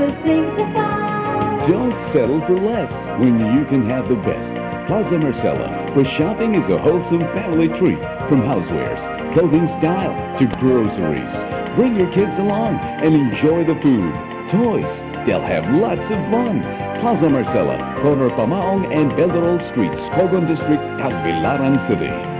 Good things are found. Don't settle for less when you can have the best. Plaza Marcella, where shopping is a wholesome family treat. From housewares, clothing style, to groceries. Bring your kids along and enjoy the food. Toys, they'll have lots of fun. Plaza Marcella, corner Pamaong and Belderol Streets, Cogon District, Tagbilaran City.